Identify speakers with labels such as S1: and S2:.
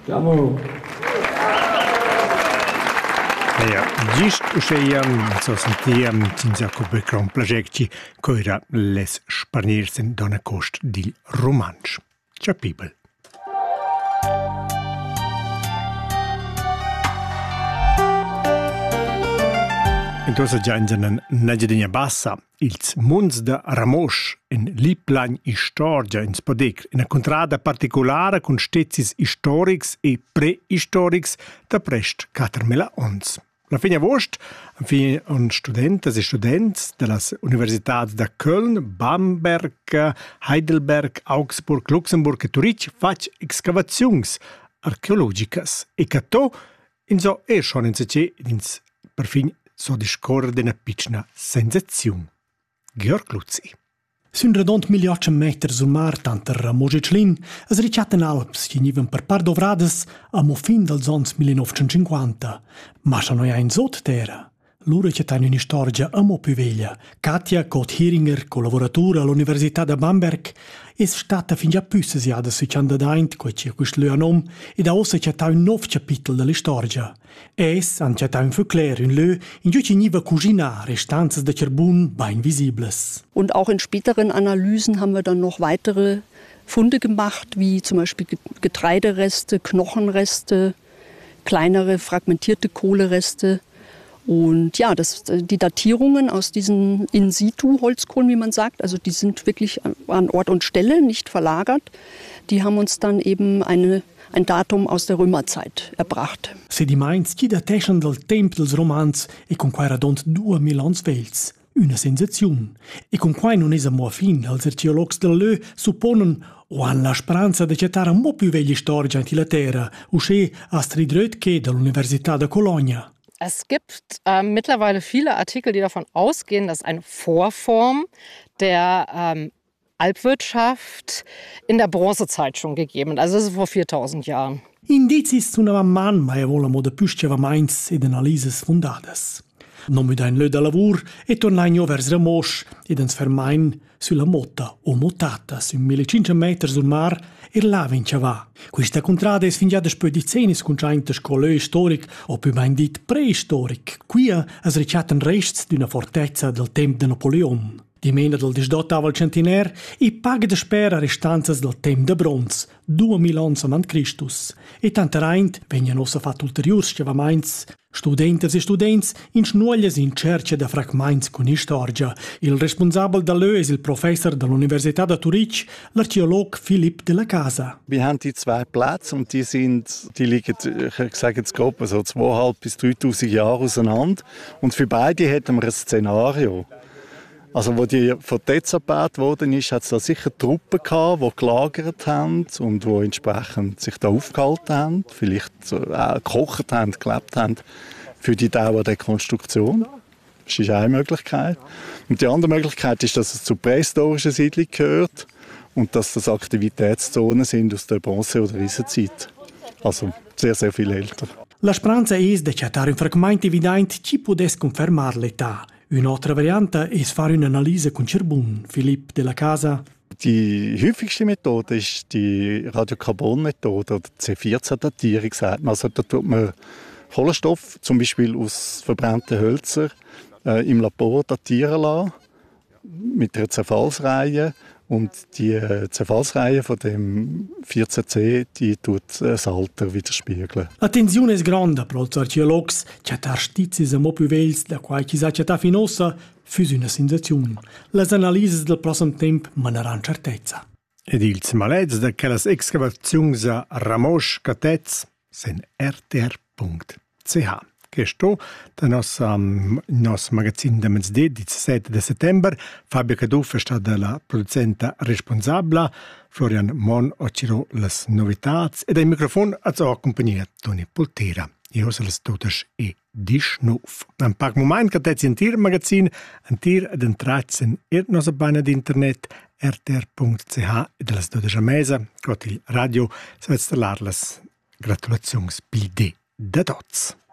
S1: Bravo!
S2: Ja, gist usceiam, so sentiam, cinza come gran plagecci, coira les sparniers in dona cost dil romansch. Ciao people. In tosa giangianen Nagedegna Bassa, ils munds de Ramosch in Liplan Istorgia in Spodec, in a contrada particolare con stezis historics e prehistorics da prest 4.000 ons. La fine vost, fi un studentes e students de las universitats de Köln, Bamberg, Heidelberg, Augsburg, Luxemburg e Zurich fac excavazions archeologicas e cato in so schon in se ins perfin so discorre d'una pitchna sensaziun. Georg Luzzi.
S3: Sün redont miliotschen meter sul mar tanter Moschetschlin, es ricciaten Alps, che niven per par dovrades a mo fin dels ons 1950. Ma scha noi ein sot terra. Lura che tan un'istorgia a mo più veglia. Katja Koth-Heringer, collaboratura all'Università de Bamberg, es stata fin già püsses jada su ciandadaint, quei c'è quist lua nom, e da ossa c'è ta un nov capitel dell'istorgia. Es han c'è ta un verclair, un lö, in giù ci niva cugina, restanzas de Cerbun, bein visibles.
S4: Und auch in späteren Analysen haben wir dann noch weitere Funde gemacht, wie zum Beispiel Getreidereste, Knochenreste, kleinere fragmentierte Kohlereste. Und ja, die Datierungen aus diesen In-situ-Holzkohlen, wie man sagt, also die sind wirklich an Ort und Stelle, nicht verlagert. Die haben uns dann eben ein Datum aus der Römerzeit erbracht.
S3: Sediments chi dateschen del temp dels romans e con quai radont 2000 ans vels. Una sensaziun. E con quai non es a mo fin, als archeologs del lö supponen o han la speranza de cettare mo più vegli storgia in la terra, usce Astrid Rödke dell'Università de Colonia.
S5: Es gibt mittlerweile viele Artikel, die davon ausgehen, dass eine Vorform der Alpwirtschaft in der Bronzezeit schon gegeben. Also das ist vor 4000 Jahren.
S3: Indizis zu una man, ma volamo de püscheva mainz ed analises fundadas. Non mit ein löda lavur e tornaigno vers Ramosch ed ens fermain sulla motta o motata su 1500 meter sul mar e là vinciava. Questa contrada es fin già despö di cenis congiainte scolö storic o più ben dit prehistoric. Quia es ricciaten rests d'una fortezza del temp de Napoleon. Di mena del 18 centenar e paga de spera restanzas del temp de bronz, 2000 ans avant Christus. E tantereint vegnan ossa fat ulteriurs scevamaints, studentes e students in snuoglias in cerce de fragments con istorgia. Il responsabel da lö es il professor dell'Università de Zurich, l'archeolog Philipp de la Casa.
S6: Wir haben die zwei Plätze und die liegen, ich sage jetzt grob, so 2.500 bis 3.000 Jahre auseinander. Und für beide hätten wir ein Szenario. Also, wo die Fortezza gebaut worden ist, hat es da sicher Truppen gehabt, die gelagert haben und die entsprechend sich da aufgehalten haben, vielleicht auch gekocht haben, gelebt haben für die Dauer der Konstruktion. Das ist eine Möglichkeit. Und die andere Möglichkeit ist, dass es zur prähistorischen Siedlung gehört und dass das Aktivitätszonen sind aus der Bronze- oder Eisenzeit. Also sehr, sehr viel älter.
S3: La speranza es de cettare un fragment evident ci podes confermar l'età. Un'altra variante è fare un'analisi con Cerbun. Philipp de la Casa.
S6: Die häufigste Methode ist die Radiokarbon-Methode oder C14-Datierung, sagt man. Also da tut man Kohlenstoff, zum Beispiel aus verbrannten Hölzern, im Labor datieren lassen, mit einer Zerfallsreihe. Und die Zerfallsreihe von dem 14C, die tut das Alter widerspiegeln.
S3: L'attenzione è grande per gli archeologi, che arstizis a mo più vels da quai chi sa che ta finossa füs una sensazione. Les analyses del prossimo tempo maneran certezza.
S2: Ed ils malets de quellas excavazions a Ramosch Catez sen rtr.ch. Questo da nos magazin de mezz'dì 17 de settember. Fabio Caduff è stata la producenta responsabile, Florian Mon occhirò las novitats ed ai microfon ha accompagnato Toni Poltera. Io se las totes e disnuf. Un pac moment che tezzi antir magazin, antir ed entrats in nos abana d'internet rtr.ch ed las totes a mesa, quot il radio, se vez stalar las gratulazions pil de da tots.